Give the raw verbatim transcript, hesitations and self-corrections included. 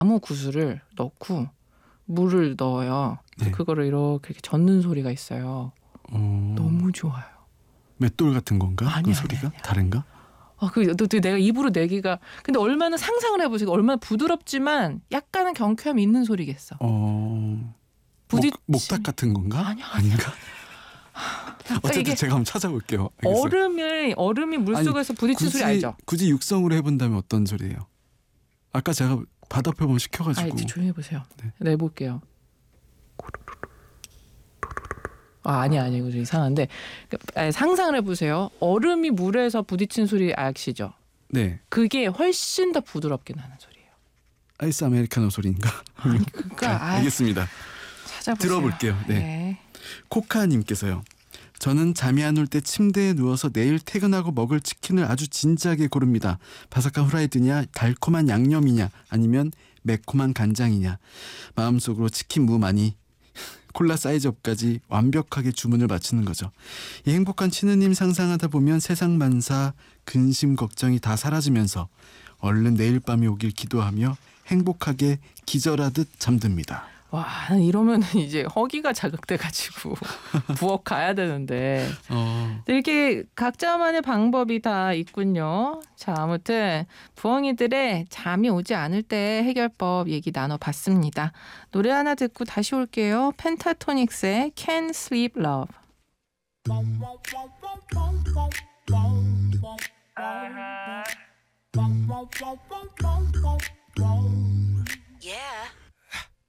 나무 구슬을 넣고 물을 넣어요. 네. 그거를 이렇게 젓는 소리가 있어요. 어... 너무 좋아요. 맷돌 같은 건가? 아니야, 그 소리가? 아니야. 다른가? 아, 그, 또 내가 입으로 내기가. 근데 얼마나 상상을 해보세요. 얼마나 부드럽지만 약간은 경쾌함이 있는 소리겠어. 어... 부딪... 목, 목탁 같은 건가? 아니야, 아닌가? 어쨌든 이게 제가 한번 찾아볼게요. 알겠어요. 얼음을 얼음이 물속에서 부딪힌 굳이, 소리 알죠? 굳이 육성으로 해본다면 어떤 소리예요? 아까 제가 바다 표범 시켜가지고. 아, 조용히 해보세요. 네. 내볼게요. 아, 아니야, 아니야. 이거 좀 이상한데. 아니, 상상을 해보세요. 얼음이 물에서 부딪힌 소리 아시죠? 네. 그게 훨씬 더 부드럽게 나는 소리예요. 아이스 아메리카노 소리인가? 아니, 그니까. 네, 알겠습니다. 찾아보세요. 들어볼게요. 네. 네. 코카님께서요. 저는 잠이 안 올 때 침대에 누워서 내일 퇴근하고 먹을 치킨을 아주 진지하게 고릅니다. 바삭한 후라이드냐, 달콤한 양념이냐, 아니면 매콤한 간장이냐. 마음속으로 치킨 무 많이, 콜라 사이즈업까지 완벽하게 주문을 마치는 거죠. 이 행복한 치느님 상상하다 보면 세상 만사, 근심 걱정이 다 사라지면서 얼른 내일 밤이 오길 기도하며 행복하게 기절하듯 잠듭니다. 와, 이러면 이제 허기가 자극돼가지고 부엌 가야 되는데. 어... 이렇게 각자만의 방법이 다 있군요. 자, 아무튼 부엉이들의 잠이 오지 않을 때 해결법 얘기 나눠봤습니다. 노래 하나 듣고 다시 올게요. 펜타토닉스의 Can't Sleep Love. Yeah.